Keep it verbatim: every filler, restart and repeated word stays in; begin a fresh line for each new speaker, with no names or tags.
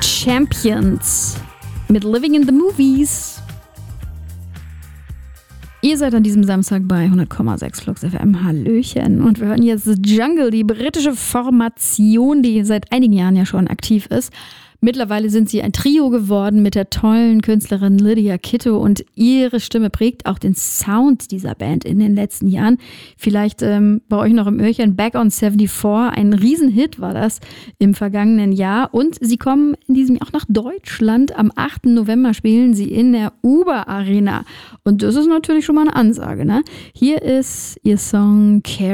Champions mit Living in the Movies. Ihr seid an diesem Samstag bei hundert Komma sechs Flux F M. Hallöchen. Und wir hören jetzt Jungle, die britische Formation, die seit einigen Jahren ja schon aktiv ist. Mittlerweile sind sie ein Trio geworden mit der tollen Künstlerin Lydia Kitto und ihre Stimme prägt auch den Sound dieser Band in den letzten Jahren. Vielleicht ähm, bei euch noch im Öhrchen, Back on seventy-four, ein Riesenhit war das im vergangenen Jahr. Und sie kommen in diesem Jahr auch nach Deutschland. Am achten November spielen sie in der Uber Arena. Und das ist natürlich schon mal eine Ansage, ne? Hier ist ihr Song Care.